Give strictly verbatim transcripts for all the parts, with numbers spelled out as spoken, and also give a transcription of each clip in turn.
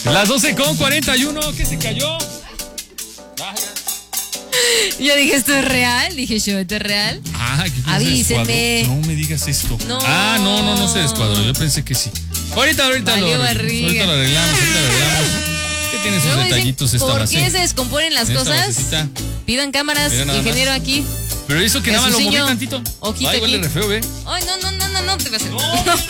Las doce con cuarenta y uno, ¿qué se cayó? Ah, Yo dije, ¿esto es real? Dije yo, ¿esto es real? Ah, ¿qué Avísenme. No me digas esto. No. Ah, no, no, no se descuadró. Yo pensé que sí. Ahorita, ahorita Valió lo, barriga. ahorita lo arreglamos, ahorita lo arreglamos. ¿Qué tiene sus Luego dicen, detallitos esta ¿por base? qué se descomponen las Esta cosas? basecita. Pidan cámaras, Mira nada ingeniero más. aquí. Pero eso que nada más lo moví Jesuciño, tantito. ojito Ay, huele aquí. re feo, ve. Ay, no, no, no, no, no te vas a... No,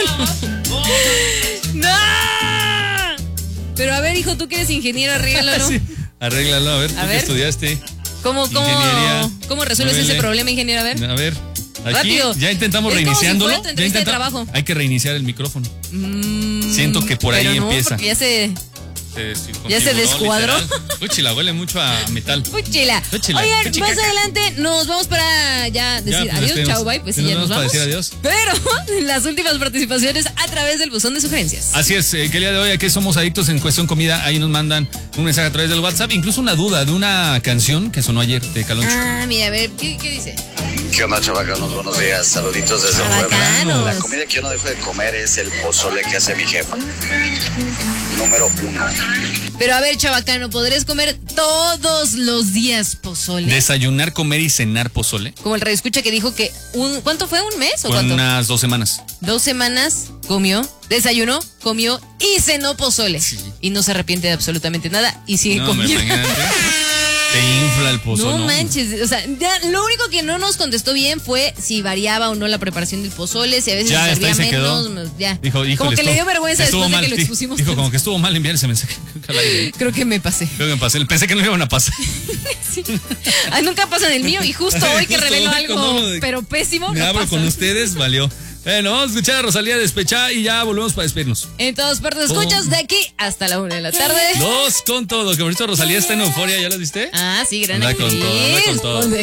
¡No! Pero a ver, hijo, tú que eres ingeniero, arréglalo, ¿no? Sí. Arréglalo, a ver, tú A que ver. estudiaste. ¿Cómo, cómo, Ingeniería. ¿Cómo resuelves Muévele. ese problema, ingeniero? A ver. A ver. Aquí Rápido. ya intentamos Es como reiniciándolo. si fuera tu Ya entrevista de intenta- trabajo. Hay que reiniciar el micrófono. Mm, Siento que por ahí pero no, empieza. porque ya se... Se Ya se desconfiguró, descuadró. literal. Puchila, huele mucho a metal. Puchila. Puchila, Oigan, puchicaca. más adelante nos vamos para ya decir pues, adiós, despedimos. chao, bye. Pues sí, Nos ya nos vamos para vamos. decir adiós. Pero las últimas participaciones a través del buzón de sugerencias. Así es, eh, que el día de hoy aquí somos adictos en cuestión comida. Ahí nos mandan un mensaje a través del WhatsApp, incluso una duda de una canción que sonó ayer de Caloncho. Ah, mira, a ver, ¿qué, qué dice? ¿Qué onda, chavacanos? Buenos días. Saluditos desde Chavacanos. Puebla. La comida que yo no dejo de comer es el pozole que hace mi jefa. Número uno. Pero a ver, chabacano, ¿podrías comer todos los días pozole? Desayunar, comer y cenar pozole. Como el rey escucha que dijo que un ¿cuánto fue? ¿Un mes o Con cuánto? unas dos semanas. Dos semanas comió, desayunó, comió y cenó pozole. Sí. Y no se arrepiente de absolutamente nada y sigue No, me comiendo. imagínate. Te infla el pozole. No manches, o sea, ya, lo único que no nos contestó bien fue si variaba o no la preparación del pozole, si a veces Ya, hasta servía ahí se menos, quedó. ya. Dijo, híjole, como que estuvo- le dio vergüenza estuvo después mal, de que lo sí. expusimos. Dijo, tanto. como que estuvo mal enviar ese mensaje. Al aire. Creo que me pasé. Creo que me pasé. Pensé que no iban a pasar. Sí. Ah, nunca pasa en el mío y justo hoy que Justo revelo hoy, algo, cuando hablo de- pero pésimo, Me no abro pasa. con ustedes, valió. Bueno, vamos a escuchar a Rosalía Despechá y ya volvemos para despedirnos. En todas partes escuchas de aquí hasta la una de la tarde. Dos con todo. Que por cierto Rosalía está en euforia, ¿ya lo viste? Ah, sí, gran Anda con actriz. todo, anda con todo.